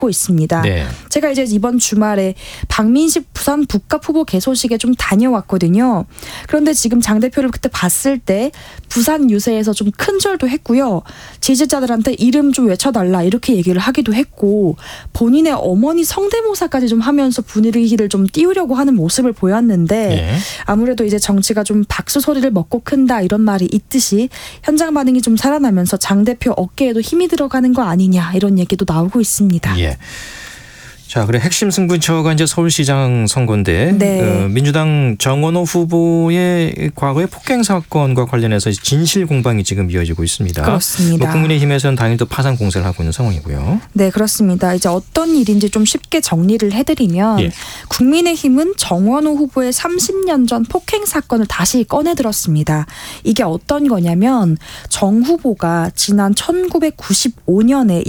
고 있습니다. 네. 제가 이제 이번 주말에 박민식 부산 북갑 후보 개소식에 좀 다녀왔거든요. 그런데 지금 장 대표를 그때 봤을 때 부산 유세에서 좀 큰절도 했고요. 지지자들한테 이름 좀 외쳐달라 이렇게 얘기를 하기도 했고 본인의 어머니 성대모사까지 좀 하면서 분위기를 좀 띄우려고 하는 모습을 보였는데 네. 아무래도 이제 정치가 좀 박수 소리를 먹고 큰다 이런 말이 있듯이 현장 반응이 좀 살아나면서 장 대표 어깨에도 힘이 들어가는 거 아니냐 이런 얘기도 나오고 있습니다. 예. 자, 그래 핵심 승부처가 이제 서울시장 선거인데 네. 민주당 정원호 후보의 과거의 폭행 사건과 관련해서 진실 공방이 지금 이어지고 있습니다. 그렇습니다. 국민의힘에서는 당일도 파상 공세를 하고 있는 상황이고요. 네, 그렇습니다. 이제 어떤 일인지 좀 쉽게 정리를 해드리면 예. 국민의힘은 정원호 후보의 30년 전 폭행 사건을 다시 꺼내들었습니다. 이게 어떤 거냐면 정 후보가 지난 1995년에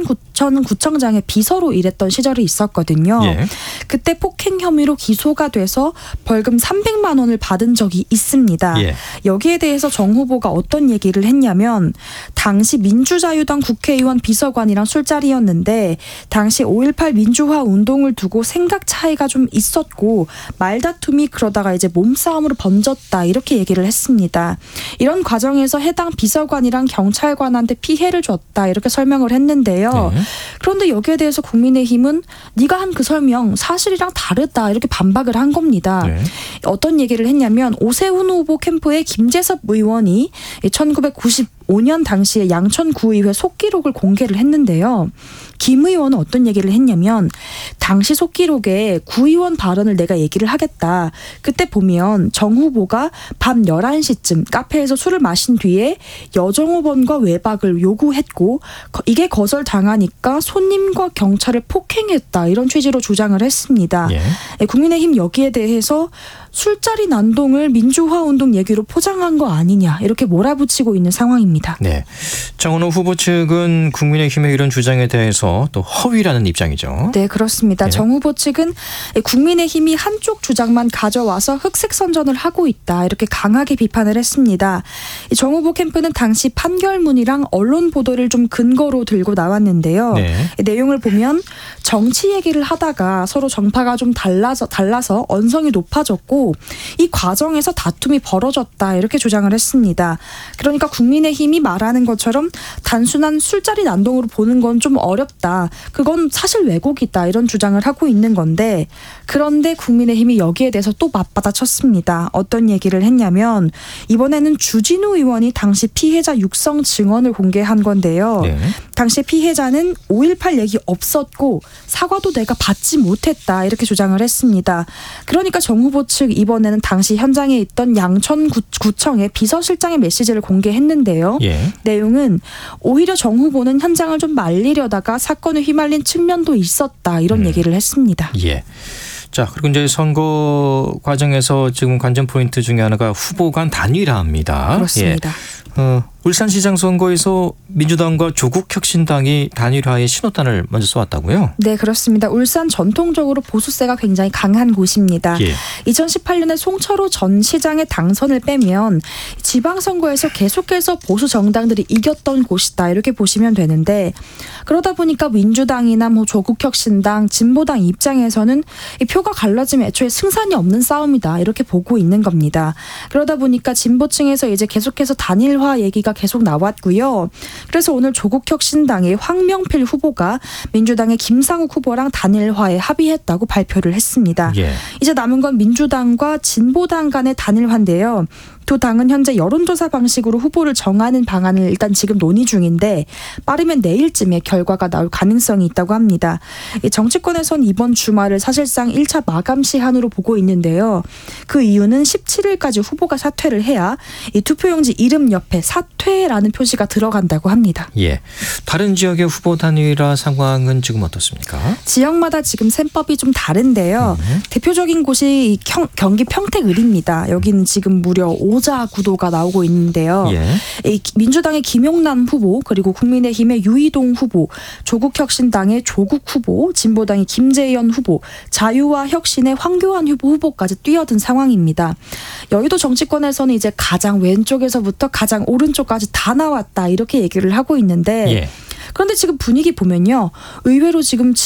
양천구청장의 비서로 일했던 시절이 있었거든요. 예. 그때 폭행 혐의로 기소가 돼서 벌금 300만 원을 받은 적이 있습니다. 예. 여기에 대해서 정 후보가 어떤 얘기를 했냐면 당시 민주자유당 국회의원 비서관이랑 술자리였는데 당시 5.18 민주화 운동을 두고 생각 차이가 좀 있었고 말다툼이 그러다가 이제 몸싸움으로 번졌다 이렇게 얘기를 했습니다. 이런 과정에서 해당 비서관이랑 경찰관한테 피해를 줬다 이렇게 설명을 했는데요. 네. 그런데 여기에 대해서 국민의힘은 네가 한 그 설명 사실이랑 다르다 이렇게 반박을 한 겁니다. 네. 어떤 얘기를 했냐면 오세훈 후보 캠프의 김재섭 의원이 1995년 당시에 양천구의회 속기록을 공개를 했는데요. 김 의원은 어떤 얘기를 했냐면 당시 속기록에 구의원 발언을 내가 얘기를 하겠다. 그때 보면 정 후보가 밤 11시쯤 카페에서 술을 마신 뒤에 여정호번과 외박을 요구했고 이게 거절당하니까 손님과 경찰을 폭행했다. 이런 취지로 주장을 했습니다. 예. 국민의힘 여기에 대해서 술자리 난동을 민주화운동 얘기로 포장한 거 아니냐 이렇게 몰아붙이고 있는 상황입니다. 네. 정원호 후보 측은 국민의힘의 이런 주장에 대해서 또 허위라는 입장이죠. 네, 그렇습니다. 네. 정 후보 측은 국민의힘이 한쪽 주장만 가져와서 흑색 선전을 하고 있다 이렇게 강하게 비판을 했습니다. 정 후보 캠프는 당시 판결문이랑 언론 보도를 좀 근거로 들고 나왔는데요. 네. 내용을 보면 정치 얘기를 하다가 서로 정파가 좀 달라서 언성이 높아졌고 이 과정에서 다툼이 벌어졌다 이렇게 주장을 했습니다. 그러니까 국민의힘이 말하는 것처럼 단순한 술자리 난동으로 보는 건 좀 어렵다. 그건 사실 왜곡이다 이런 주장을 하고 있는 건데 그런데 국민의힘이 여기에 대해서 또 맞받아쳤습니다. 어떤 얘기를 했냐면 이번에는 주진우 의원이 당시 피해자 육성 증언을 공개한 건데요. 네. 당시 피해자는 5.18 얘기 없었고 사과도 내가 받지 못했다 이렇게 주장을 했습니다. 그러니까 정 후보 측 이번에는 당시 현장에 있던 양천구청의 비서실장의 메시지를 공개했는데요. 예. 내용은 오히려 정 후보는 현장을 좀 말리려다가 사건에 휘말린 측면도 있었다 이런 얘기를 했습니다. 예. 자, 그리고 이제 선거 과정에서 지금 관전 포인트 중에 하나가 후보 간 단일화입니다. 그렇습니다. 예. 울산시장 선거에서 민주당과 조국혁신당이 단일화의 신호탄을 먼저 쏘았다고요? 네, 그렇습니다. 울산 전통적으로 보수세가 굉장히 강한 곳입니다. 예. 2018년에 송철호 전 시장의 당선을 빼면 지방선거에서 계속해서 보수 정당들이 이겼던 곳이다 이렇게 보시면 되는데 그러다 보니까 민주당이나 조국혁신당, 진보당 입장에서는 이 표가 갈라지면 애초에 승산이 없는 싸움이다 이렇게 보고 있는 겁니다. 그러다 보니까 진보층에서 이제 계속해서 단일화 얘기가 계속 나왔고요. 그래서 오늘 조국혁신당의 황명필 후보가 민주당의 김상욱 후보랑 단일화에 합의했다고 발표를 했습니다. 예. 이제 남은 건 민주당과 진보당 간의 단일화인데요. 두 당은 현재 여론조사 방식으로 후보를 정하는 방안을 일단 지금 논의 중인데 빠르면 내일쯤에 결과가 나올 가능성이 있다고 합니다. 이 정치권에선 이번 주말을 사실상 1차 마감 시한으로 보고 있는데요. 그 이유는 17일까지 후보가 사퇴를 해야 이 투표용지 이름 옆에 사퇴라는 표시가 들어간다고 합니다. 예. 다른 지역의 후보 단일화 상황은 지금 어떻습니까? 지역마다 지금 셈법이 좀 다른데요. 대표적인 곳이 경기 평택을입니다. 여기는 지금 무려 5자 구도가 나오고 있는데요. 예. 이 민주당의 김용남 후보 그리고 국민의힘의 유이동 후보, 조국혁신당의 조국 후보, 진보당의 김재현 후보, 자유와 혁신의 황교안 후보까지 뛰어든 상황입니다. 여의도 정치권에서는 이제 가장 왼쪽에서부터 가장 오른쪽까지 다 나왔다 이렇게 얘기를 하고 있는데 예. 그런데 지금 분위기 보면요. 의외로 지금